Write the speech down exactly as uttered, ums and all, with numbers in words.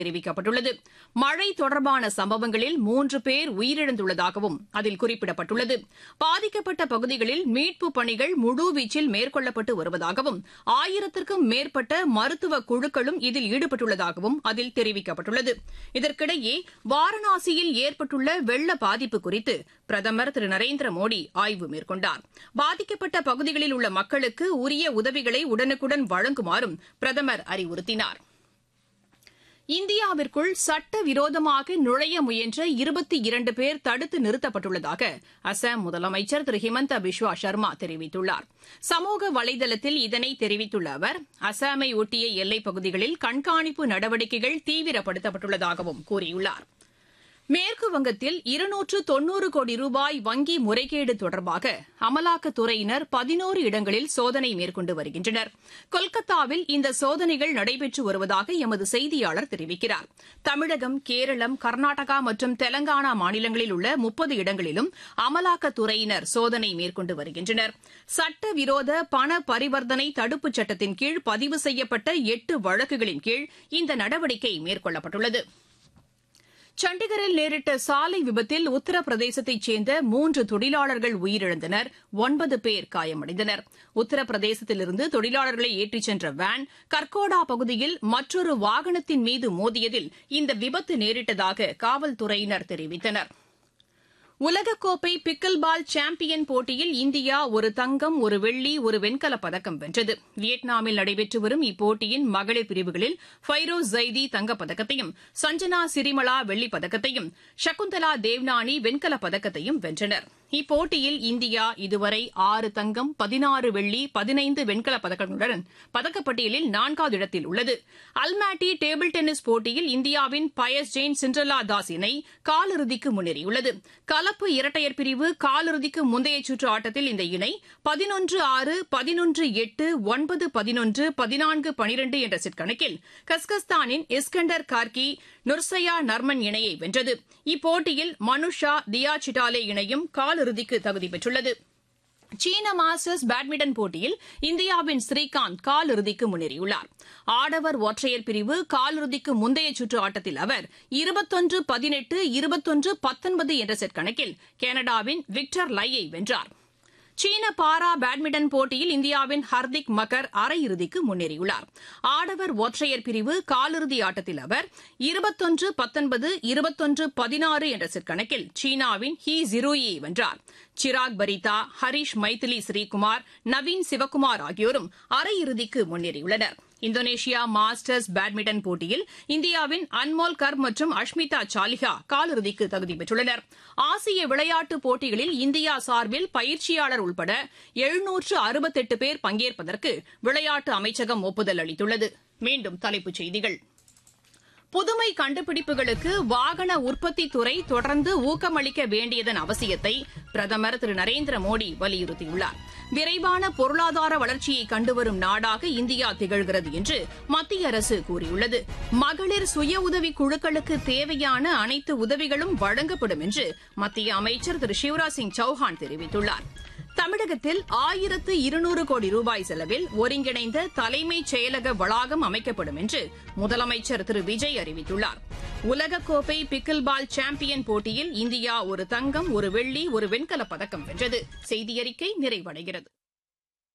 தெரிவிக்கப்பட்டுள்ளது. மழை தொடர்பான சம்பவங்களில் மூன்று பேர் உயிரிழந்துள்ளதாகவும் அதில் குறிப்பிடப்பட்டுள்ளது. பாதிக்கப்பட்ட பகுதிகளில் மீட்புப் பணிகள் முழுவீச்சில் மேற்கொள்ளப்பட்டு வருவதாகவும் ஆயிரத்திற்கும் மேற்பட்ட மருத்துவ குழுக்களும் இதில் ஈடுபட்டுள்ளதாகவும் அதில் தெரிவிக்கப்பட்டுள்ளது. இதற்கிடையே வாரணாசியில் ஏற்பட்டுள்ள வெள்ள பாதிப்பு குறித்து பிரதமர் திரு நரேந்திர மோடி ஆய்வு மேற்கொண்டார். பாதிக்கப்பட்ட பகுதிகளில் உள்ள மக்களுக்கு உரிய உதவிகளை உடனுக்குடன் வழங்குமாறும் பிரதமர் அறிவுறுத்தினார். இந்தியாவிற்குள் சட்டவிரோதமாக நுழைய முயன்ற இருபத்தி இரண்டு பேர் தடுத்து நிறுத்தப்பட்டுள்ளதாக அசாம் முதலமைச்சர் திரு ஹிமந்தா பிஸ்வா சர்மா தெரிவித்துள்ளார். சமூக வலைதளத்தில் இதனை தெரிவித்துள்ள அவர், அசாமை ஒட்டிய எல்லைப் பகுதிகளில் கண்காணிப்பு நடவடிக்கைகள் தீவிரப்படுத்தப்பட்டுள்ளதாகவும் கூறியுள்ளார். மேற்குவங்கத்தில் இருநூற்று தொன்னூறு கோடி ரூபாய் வங்கி முறைகேடு தொடர்பாக அமலாக்கத்துறையினர் பதினோரு இடங்களில் சோதனை மேற்கொண்டு வருகின்றனர். கொல்கத்தாவில் இந்த சோதனைகள் நடைபெற்று வருவதாக எமது செய்தியாளர் தெரிவிக்கிறார். தமிழகம், கேரளம், கர்நாடகா மற்றும் தெலங்கானா மாநிலங்களில் உள்ள முப்பது இடங்களிலும் அமலாக்கத்துறையினர் சோதனை மேற்கொண்டு வருகின்றனர். சட்டவிரோத பண பரிவர்த்தனை தடுப்புச் சட்டத்தின் கீழ் பதிவு செய்யப்பட்ட எட்டு வழக்குகளின் கீழ் இந்த நடவடிக்கை மேற்கொள்ளப்பட்டுள்ளது. சண்டிகரில் நேரிட்ட சாலை விபத்தில் உத்தரப்பிரதேசத்தைச் சேர்ந்த மூன்று தொழிலாளர்கள் உயிரிழந்தனர். ஒன்பது பேர் காயமடைந்தனர். உத்தரப்பிரதேசத்திலிருந்து தொழிலாளர்களை ஏற்றிச் சென்ற வேன் கர்கோடா பகுதியில் மற்றொரு வாகனத்தின் மீது மோதியதில் இந்த விபத்து நேரிட்டதாக காவல்துறையினர் தெரிவித்தனர். உலகக்கோப்பை பிக்கில் பால் சாம்பியன் போட்டியில் இந்தியா ஒரு தங்கம், ஒரு வெள்ளி, ஒரு வெண்கலப் பதக்கம் வென்றது. வியட்நாமில் நடைபெற்று வரும் இப்போட்டியின் மகளிர் பிரிவுகளில் ஃபைரோஸ் ஜைதி தங்கப்பதக்கத்தையும், சஞ்சனா சிரிமலா வெள்ளிப் பதக்கத்தையும், சகுந்தலா தேவ்னானி வெண்கலப் பதக்கத்தையும் வென்றனர். இப்போட்டியில் இந்தியா இதுவரை ஆறு தங்கம், பதினாறு வெள்ளி, பதினைந்து வெண்கலப் பதக்கங்களுடன் பதக்கப்பட்டியலில் நான்காவது இடத்தில் உள்ளது. அல்மாட்டி டேபிள் டென்னிஸ் போட்டியில் இந்தியாவின் பயஸ் ஜெயின் சிண்ட்ரெல்லா தாஸ் இணை காலிறுதிக்கு முன்னேறியுள்ளது. கலப்பு இரட்டையர் பிரிவு காலிறுதிக்கு முந்தைய சுற்று ஆட்டத்தில் இந்த இணை பதினொன்று ஆறு, பதினொன்று எட்டு, ஒன்பது பதினொன்று, பதினான்கு பனிரண்டு என்ற செட் கணக்கில் கஸ்கஸ்தானின் இஸ்கண்டர் கார்கி நுர்சயா நர்மன் இணையை வென்றது. இப்போட்டியில் மனுஷா தியா சிட்டாலே இணையும் காலிறுதிக்கு தகுதி பெற்றுள்ளது. சீன மாஸ்டர்ஸ் பேட்மிண்டன் போட்டியில் இந்தியாவின் ஸ்ரீகாந்த் காலிறுதிக்கு முன்னேறியுள்ளார். ஆடவர் ஒற்றையர் பிரிவு காலிறுதிக்கு முந்தைய சுற்று ஆட்டத்தில் அவர் இருபத்தொன்று பதினெட்டு, இருபத்தொன்று பத்தொன்பது என்ற செட் கணக்கில் கனடாவின் விக்டர் லையை வென்றார். சீன பாரா பேட்மிண்டன் போட்டியில் இந்தியாவின் ஹர்திக் மக்கர் அரையிறுதிக்கு முன்னேறியுள்ளார். ஆடவர் ஒற்றையர் பிரிவு காலிறுதி ஆட்டத்தில் அவர் இருபத்தொன்று பத்தொன்பது, இருபத்தொன்று பதினாறு என்ற செட் கணக்கில் சீனாவின் ஹி ஜிரூயை வென்றார். சிராக் பரிதா, ஹரிஷ் மைதிலி ஸ்ரீகுமார், நவீன் சிவகுமார் ஆகியோரும் அரையிறுதிக்கு முன்னேறியுள்ளனர். இந்தோனேஷியா மாஸ்டர்ஸ் பேட்மிண்டன் போட்டியில் இந்தியாவின் அன்மோல் கர் மற்றும் அஷ்மிதா சாலிஹா காலிறுதிக்கு தகுதி பெற்றுள்ளனர். ஆசிய விளையாட்டுப் போட்டிகளில் இந்தியா சார்பில் பயிற்சியாளர் உட்பட எழுநூற்று அறுபத்தெட்டு பேர் பங்கேற்பதற்கு விளையாட்டு அமைச்சகம் ஒப்புதல் அளித்துள்ளது. மீண்டும் தலைப்புச் செய்திகள். புதுமை கண்டுபிடிப்புகளுக்கு வாகன உற்பத்தித் துறை தொடர்ந்து ஊக்கமளிக்க வேண்டியதன் அவசியத்தை பிரதமர் திரு நரேந்திர மோடி வலியுறுத்தியுள்ளார். விரைவான பொருளாதார வளர்ச்சியை கண்டுவரும் நாடாக இந்தியா திகழ்கிறது என்று மத்திய அரசு கூறியுள்ளது. மகளிர் சுய உதவிக் குழுக்களுக்கு தேவையான அனைத்து உதவிகளும் வழங்கப்படும் என்று மத்திய அமைச்சர் திரு சிவராஜ் சிங் சௌஹான் தெரிவித்துள்ளார். தமிழகத்தில் ஆயிரத்து இருநூறு கோடி ரூபாய் செலவில் ஒருங்கிணைந்த தலைமைச் செயலக வளாகம் அமைக்கப்படும் என்று முதலமைச்சர் திரு விஜய் அறிவித்துள்ளார். உலகக்கோப்பை பிக்கில் பால் சாம்பியன் போட்டியில் இந்தியா ஒரு தங்கம், ஒரு வெள்ளி, ஒரு வெண்கலப் பதக்கம் வென்றது. செய்தியறிக்கை நிறைவடைகிறது.